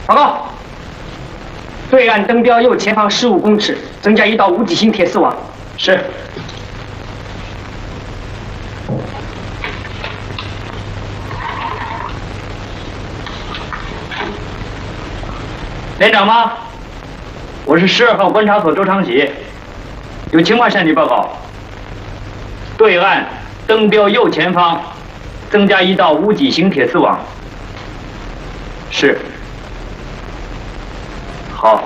报告，对岸登标右前方15公尺，增加一道无极星铁丝网。是。连长吗？我是12号观察所周长喜，有情况向你报告。对岸登标右前方增加一道无极星铁丝网。是。好。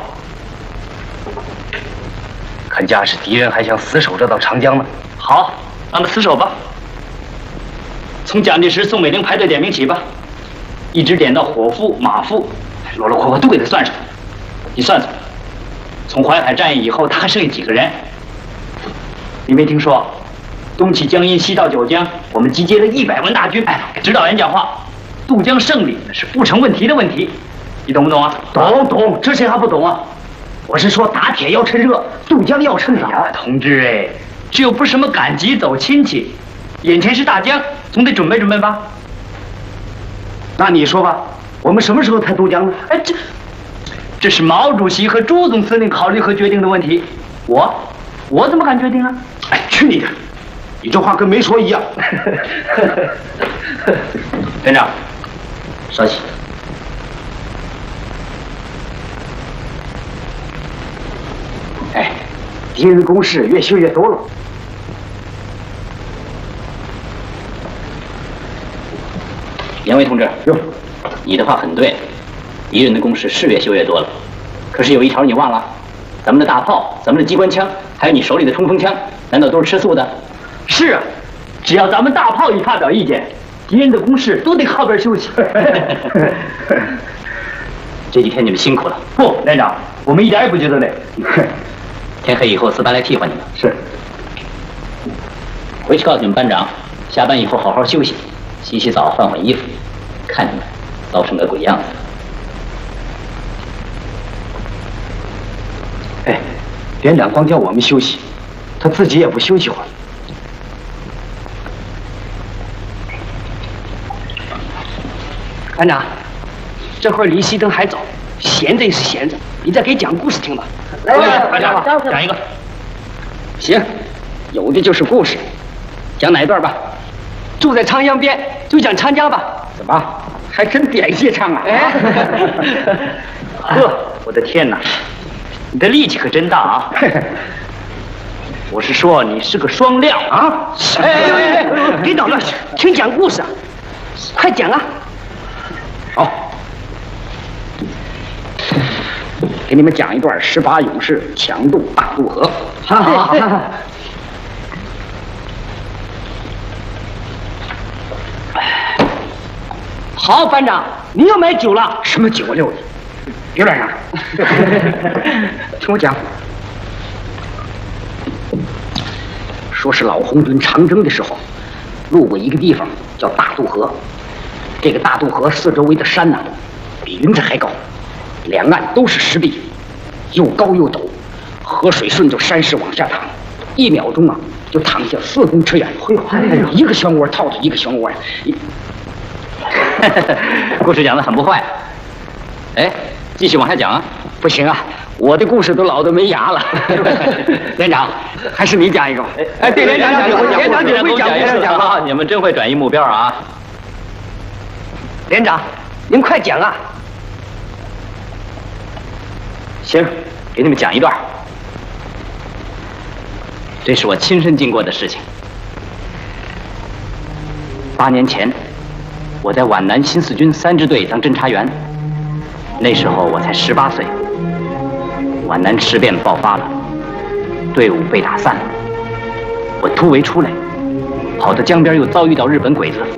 看架势，敌人还想死守这道长江呢。好，让他死守吧。从蒋介石、宋美龄排队点名起吧，一直点到伙夫、马夫，啰啰嗦嗦都给他算上。你算算，从淮海战役以后，他还剩下几个人？你没听说，东起江阴，西到九江，我们集结了100万大军。哎，指导员讲话，渡江胜利那是不成问题的问题，你懂不懂啊？懂，这谁还不懂啊？我是说，打铁要趁热，渡江要趁早。哎呀，同志哎，这又不是什么赶集走亲戚，眼前是大江，总得准备准备吧。那你说吧，我们什么时候才渡江呢？哎，这是毛主席和朱总司令考虑和决定的问题，我怎么敢决定啊？哎，去你的！你这话跟没说一样。连长，稍息。哎，敌人的攻势越修越多了。 杨伟同志，哟，你的话很对，敌人的攻势是越修越多了。可是有一条你忘了，咱们的大炮、咱们的机关枪，还有你手里的冲锋枪，难道都是吃素的？ 是啊，只要咱们大炮一发表意见，敌人的攻势都得靠边休息。 这几天你们辛苦了。 不，连长，我们一点也不觉得累。 天黑以后，4班来替换你们。 是。 回去告诉你们班长，下班以后好好休息，洗洗澡，换换衣服。看你们糟成个鬼样子。 哎，连长光叫我们休息，他自己也不休息会儿。班长，这会儿离熄灯还早，闲着也是闲着，你再给讲故事听吧。 来，班长，讲一个。 行，有的就是故事，讲哪一段吧？住在长江边，就讲长江吧。怎么，还真点些唱啊？哎，呵，我的天哪，你的力气可真大啊！我是说，你是个双料啊！哎，别捣乱，听讲故事啊，快讲啊！好，给你们讲一段18勇士强渡大渡河。好。好，班长，你又买酒了？什么酒啊，六子？别乱嚷！听我讲，说是老红军长征的时候，路过一个地方叫大渡河。这个大渡河四周围的山呐，比云彩还高，两岸都是石壁，又高又陡，河水顺着山势往下淌，1秒钟啊就淌下4公尺远。一个漩涡套着一个漩涡呀！ 故事讲得很不坏。哎，继续往下讲啊！ 不行啊，我的故事都老得没牙了。连长，还是你讲一个。哎，对，连长讲一个，连长你会讲故事讲啊！你们真会转移目标啊！ 连长，您快讲啊！ 行，给你们讲一段。这是我亲身经过的事情。8年前，我在皖南新四军3支队当侦察员，那时候我才18岁。皖南事变爆发了，队伍被打散了。我突围出来，跑到江边，又遭遇到日本鬼子。